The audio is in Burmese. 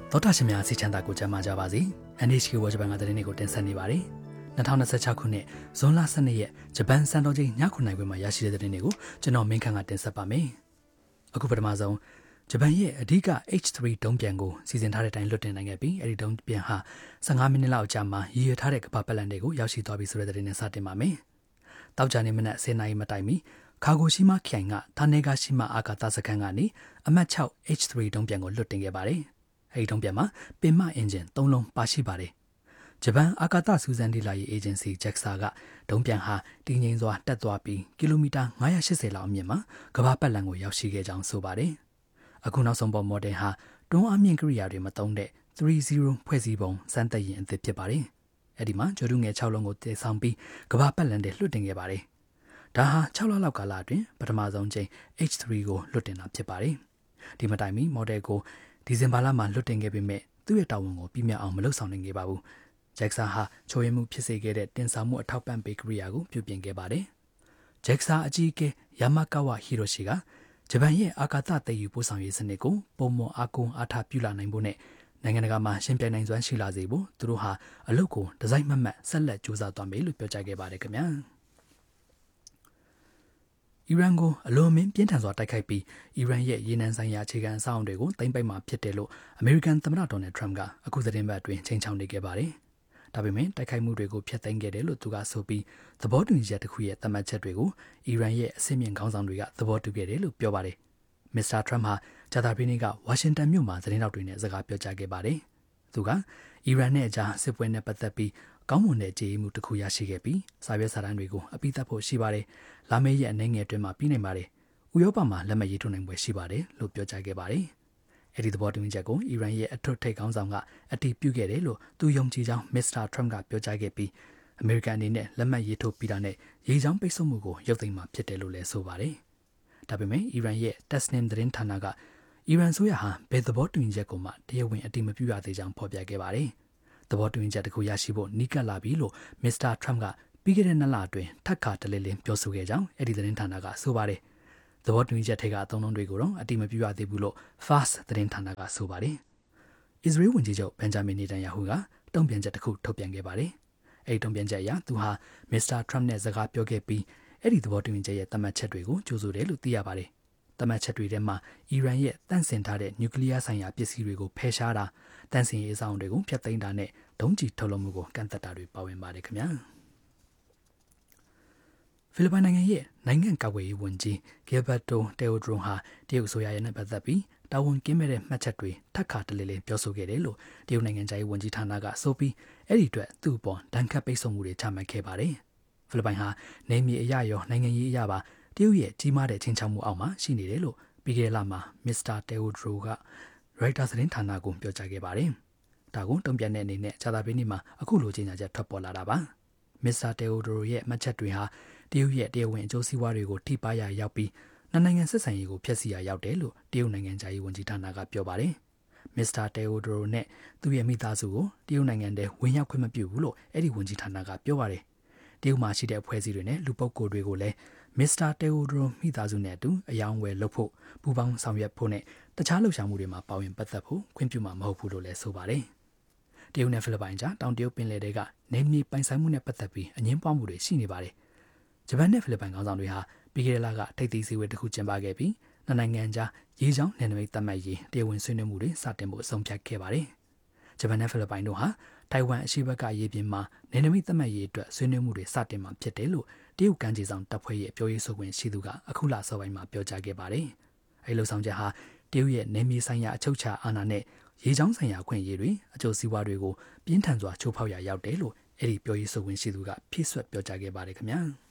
သောတာရှင်များစီချမ်းသာကိုကြမ်းမာကြပါစေ။ NHK ဝါဂျပန်ကသတင်းတွေကိုတင်ဆက်နေပါတယ်။2026ခုနှစ်ဇွန်လ12ရက်ဂျပန်စံတော်ချိန်ည9:00နာရီမှာရရှိတဲ့သတင်းတွေကိုကျွန်တော်မင်းခန့်ကတင်ဆက်ပါမယ်။အခုပထမဆုံးဂျပန်ရဲ့အဓိက H3 ဒုံးပျံကိုစီစဉ်ထားတဲ့အတိုင်းလွှတ်တင်နိုင်ခဲ့ပြီးအဲဒီဒုံးပျံဟာ15မိနစ်လောက်ကြာမှရည်ရွယ်ထားတဲ့ကမ္ဘာပတ်လမ်းတွေကိုရောက်ရှိသွားပြီဆိုတဲ့သတင်းနဲ့စတင်ပါမယ်။တောက်ကြနေ့မနက်10:00နာရီမတိုင်မီခါဂိုရှိမခရိုင်ကဌာနေကရှိမအာကာသစခန်းကနေအမှတ်6 H3 ဒုံးပျံကိုလွှတ်တင်ခဲ့ပါတယ်။အဲဒီဒုံးပျံမှာပင်မအင်ဂျင်3လုံးပါရှိပါတယ်။ဂျပန်အာကာသစူးစမ်းလေ့လာရေးအေဂျင်စီ JAXA ကဒုံးပျံဟာတည်ငြိမ်စွာတက်သွားပြီးကီလိုမီတာ980လောက်အမြင့်မှာကမ္ဘာပတ်လမ်းကိုရောက်ရှိခဲ့ကြောင်းဆိုပါတယ်။အခုနောက်ဆုံးပေါ်မော်ဒယ်ဟာတွန်းအားမြင့်ကိရိယာတွေမသုံးတဲ့30ဖွဲ့စည်းပုံစမ်းသပ်ရင်အသစ်ဖြစ်ပါတယ်။အဲဒီမှာဂျိုဒူငယ်6လုံးကိုတည်ဆောင်ပြီးကမ္ဘာပတ်လမ်းတွေလွှတ်တင်ခဲ့ပါတယ်။ဒါဟာ6လလောက်ကာလအတွင်းပထမဆုံးချိန် H3 ကိုလွှတ်တင်တာဖြစ်ပါတယ်။ဒီမတိုင်မီမော်ဒယ်ကိုဒီဇင်ဘာလမှာလွှတ်တင်ခဲ့ပေမဲ့သူ့ရဲ့တာဝန်ကိုပြည့်မြတ်အောင်မလုပ်ဆောင်နိုင်ခဲ့ပါဘူး။ JAXA ဟာချိုးယမှုဖြစ်စေခဲ့တဲ့တင်ဆောင်မှုအထောက်ပံ့ပေးကိရိယာကိုပြုပြင်ခဲ့ပါတယ်။ JAXA အကြီးအကဲယာမကာဝဟီရိုရှိကဂျပန်ရဲ့အာကာသတည်ယူပို့ဆောင်ရေးစနစ်ကိုပုံမအားကိုးအားထားပြုလာနိုင်ဖို့နဲ့နိုင်ငံတကာမှာရှင်ပြိုင်နိုင်စွမ်းရှိလာစေဖို့သူတို့ဟာအလုပ်ကိုဒီဇိုင်းမှတ်ဆက်လက်ကြိုးစားသွားမယ်လို့ပြောကြားခဲ့ပါတယ်ခင်ဗျာ။အီရန်ကိုအလွန်မင်းပြင်းထန်စွာတိုက်ခိုက်ပြီးအီရန်ရဲ့ရေနံဆိုင်ရာအခြေခံအဆောက်အအုံတွေကိုသိမ်းပိုက်မှာဖြစ်တယ်လို့အမေရိကန်သမ္မတဒေါ်နယ်ထရမ့်ကအခုသတင်းပတ်အတွင်းချိန်ချောင်းနေခဲ့ပါတယ်။ဒါပေမဲ့တိုက်ခိုက်မှုတွေကိုဖျက်သိမ်းခဲ့တယ်လို့သူကဆိုပြီးသဘောတူညီချက်တစ်ခုရဲ့သတ်မှတ်ချက်တွေကိုအီရန်ရဲ့အဆင့်မြင့်ခေါင်းဆောင်တွေကသဘောတူခဲ့တယ်လို့ပြောပါတယ်။မစ္စတာထရမ့်ဟာဂျာတာပီနေ့ကဝါရှင်တန်မြို့မှာသတင်းတောက်တွေနဲ့စကားပြောကြားခဲ့ပါတယ်။သူကအီရန်နဲ့အကြားစစ်ပွဲနဲ့ပတ်သက်ပြီးကောင်းမွန်တဲ့ကြေးမှုတစ်ခုရရှိခဲ့ပြီးစာရွက်စာတမ်းတွေကိုအပိသက်ဖို့ရှိပါတယ်။လာမယ့်ရက်အနေငယ်အတွင်းမှာပြီးနိုင်ပါတယ်။ဥရောပမှာလက်မှတ်ရေးထိုးနိုင်ပွဲရှိပါတယ်လို့ပြောကြားခဲ့ပါတယ်။အဲဒီသဘောတူညီချက်ကိုအီရန်ရဲ့အထွတ်ထိပ်ခေါင်းဆောင်ကအတည်ပြုခဲ့တယ်လို့သူယုံကြည်ကြောင်းမစ္စတာထရမ့်ကပြောကြားခဲ့ပြီးအမေရိကန်အနေနဲ့လက်မှတ်ရေးထိုးပြီးတာနဲ့ရေချောင်းပိတ်ဆို့မှုကိုရုပ်သိမ်းမှာဖြစ်တယ်လို့လည်းဆိုပါတယ်။ဒါပေမဲ့အီရန်ရဲ့ Tasnim သတင်းဌာနကအီရန်ဆိုရဟာဘယ်သဘောတူညီချက်ကိုမှတရားဝင်အတည်မပြုရသေးကြောင်းဖော်ပြခဲ့ပါတယ်။သဘောတူညီချက်တစ်ခုရရှိဖို့နီးကပ်လာပြီလို့မစ္စတာထရမ့်ကပြီးခဲ့တဲ့2လအတွင်းထပ်ခါတလဲလဲပြောဆိုခဲ့ကြောင်းအဲဒီသတင်းဌာနကဆိုပါတယ်။သဘောတူညီချက်ထိပ်ကအသုံးလုံးတွေကိုတော့အတိမပြုရသေးဘူးလို့ Fars သတင်းဌာနကဆိုပါတယ်။အစ္စရေးဝန်ကြီးချုပ်ဘန်ဂျာမင်နေတန်ယာဟုကတုံ့ပြန်ချက်တစ်ခုထုတ်ပြန်ခဲ့ပါတယ်။အဲဒီတုံ့ပြန်ချက်အရသူဟာမစ္စတာထရမ့်နဲ့စကားပြောခဲ့ပြီးအဲ့ဒီသဘောတူညီချက်ရဲ့သတ်မှတ်ချက်တွေကိုကြိုးဆိုတယ်လို့သိရပါတယ်။သတ်မှတ်ချက်တွေထဲမှာအီရန်ရဲ့တန့်စင်ထားတဲ့နျူကလ িয়ার ဆိုင်ရာပစ္စည်းတွေကိုဖယ်ရှားတာတန့်စင်ရေးအဆောင်တွေကိုဖျက်သိမ်းတာနဲ့ဒုံးကျည်ထုတ်လုပ်မှုကိုကန့်သတ်တာတွေပါဝင်ပါတယ်ခင်ဗျာ။ဖိလစ်ပိုင်နိုင်ငံရဲ့နိုင်ငံကာကွယ်ရေးဝန်ကြီးဂီဘတ်တိုတေအိုဒရိုဟာတရုတ်ဆိုရရဲ့နဲ့ပတ်သက်ပြီးတာဝန်ကင်းမဲ့တဲ့မှတ်ချက်တွေထပ်ခါတလဲလဲပြောဆိုခဲ့တယ်လို့တရုတ်နိုင်ငံသားရေးဝန်ကြီးဌာနကဆိုပြီးအဲ့ဒီအတွက်သူ့အပေါ်ဒဏ်ခတ်ပိတ်ဆို့မှုတွေချမှတ်ခဲ့ပါတယ်။ဖိလစ်ပိုင်ဟာနေမြေအရရောနိုင်ငံရေးအရပါတရုတ်ရဲ့ကြီးမားတဲ့ချင်းချောက်မှုအောက်မှာရှိနေတယ်လို့ပြီးခဲ့တဲ့လမှာမစ္စတာတေအိုဒရိုကရိုက်တာသတင်းဌာနကိုပြောကြားခဲ့ပါတယ်။ဒါကိုတုံ့ပြန်တဲ့အနေနဲ့ဂျာတာပီနေ့မှာအခုလိုကြေညာချက်ထွက်ပေါ်လာတာပါ။မစ္စတာတေအိုဒရိုရဲ့မှတ်ချက်တွေဟာတရုတ်ရဲ့တရားဝင်အကျိုးစီးပွားတွေကိုထိပါးရရောက်ပြီးနိုင်ငံဆက်ဆံရေးကိုဖျက်ဆီးရရောက်တယ်လို့တရုတ်နိုင်ငံသားရေးဝန်ကြီးဌာနကပြောပါတယ်။မစ္စတာတေအိုဒရိုနဲ့သူ့ရဲ့မိသားစုကိုတရုတ်နိုင်ငံထဲဝင်ရောက်ခွင့်မပြုဘူးလို့အဲ့ဒီဝန်ကြီးဌာနကပြောပါတယ်။တရုတ်မှာရှိတဲ့အဖွဲ့အစည်းတွေနဲ့လူပုဂ္ဂိုလ်တွေကိုလည်းမစ္စတာတေအိုဒရိုမိသားစုနဲ့အတူအယောင်ဝယ်လုပ်ဖို့ပူးပေါင်းဆောင်ရွက်ဖို့နဲ့တခြားလှုပ်ရှားမှုတွေမှာပါဝင်ပတ်သက်ဖို့ခွင့်ပြုမှာမဟုတ်ဘူးလို့လည်းဆိုပါတယ်။တရုတ်နဲ့ဖိလစ်ပိုင်ကြားတောင်တရုတ်ပင်လယ်တွေကနေမြေပိုင်ဆိုင်မှုနဲ့ပတ်သက်ပြီးအငြင်းပွားမှုတွေရှိနေပါတယ်။ဂျပန်နဲ့ဖိလစ်ပိုင်ခေါင်းဆောင်တွေဟာပြီးခဲ့တဲ့လကထိပ်သီးစည်းဝေးတစ်ခုကျင်းပခဲ့ပြီးနိုင်ငံကြားရေချောင်းနယ်နိမိတ်သတ်မှတ်ရေးတရားဝင်ဆွေးနွေးမှုတွေစတင်ဖို့ဆုံးဖြတ်ခဲ့ပါတယ်။ဂျပန်နဲ့ဖိလစ်ပိုင်တို့ဟာတိုင်ဝမ်အရှေ့ဘက်ကရေပြင်မှာနယ်နိမိတ်သတ်မှတ်ရေးအတွက်ဆွေးနွေးမှုတွေစတင်မှာဖြစ်တယ်လို့တရုတ်ကမ်းခြေဆောင်တပ်ဖွဲ့ရဲ့ပြောရေးဆိုခွင့်ရှိသူကအခုလစောပိုင်းမှာပြောကြားခဲ့ပါတယ်။အဲဒီလှုပ်ဆောင်ချက်ဟာတရုတ်ရဲ့နယ်မြေဆိုင်ရာအချုပ်အခြာအာဏာနဲ့ရေချောင်းဆိုင်ရာခွင့်ရေးတွေအကျိုးစီးပွားတွေကိုပြင်းထန်စွာချိုးဖောက်ရာရောက်တယ်လို့အဲဒီပြောရေးဆိုခွင့်ရှိသူကဖြည့်ဆွတ်ပြောကြားခဲ့ပါတယ်ခင်ဗျာ။